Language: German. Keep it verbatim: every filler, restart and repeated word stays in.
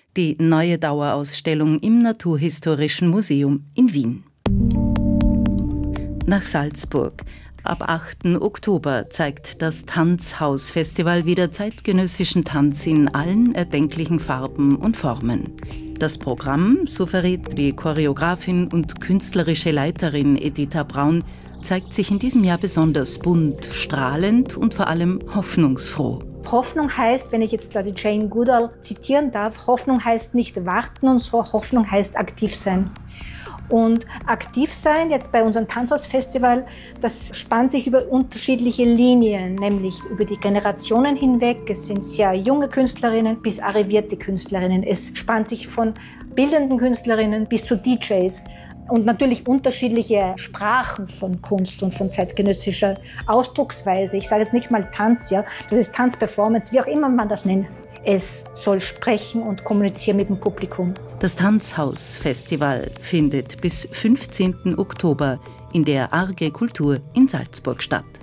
Die neue Dauerausstellung im Naturhistorischen Museum in Wien. Nach Salzburg. Ab achten Oktober zeigt das Tanzhaus-Festival wieder zeitgenössischen Tanz in allen erdenklichen Farben und Formen. Das Programm, so verrät die Choreografin und künstlerische Leiterin Editha Braun, zeigt sich in diesem Jahr besonders bunt, strahlend und vor allem hoffnungsfroh. Hoffnung heißt, wenn ich jetzt da die Jane Goodall zitieren darf, Hoffnung heißt nicht warten und so, Hoffnung heißt aktiv sein. Und aktiv sein, jetzt bei unserem Tanzhaus-Festival, das spannt sich über unterschiedliche Linien, nämlich über die Generationen hinweg. Es sind sehr junge Künstlerinnen bis arrivierte Künstlerinnen. Es spannt sich von bildenden Künstlerinnen bis zu D Js. Und natürlich unterschiedliche Sprachen von Kunst und von zeitgenössischer Ausdrucksweise. Ich sage jetzt nicht mal Tanz, ja, das ist Tanzperformance, wie auch immer man das nennt. Es soll sprechen und kommunizieren mit dem Publikum. Das Tanzhaus-Festival findet bis fünfzehnten Oktober in der Arge Kultur in Salzburg statt.